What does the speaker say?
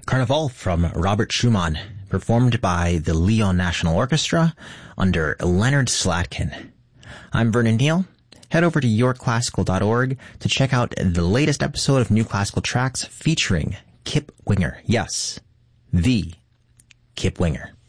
Carnival from Robert Schumann, performed by the Lyon National Orchestra under Leonard Slatkin. I'm Vernon Neal. Head over to yourclassical.org to check out the latest episode of New Classical Tracks featuring Kip Winger. Yes, the Kip Winger.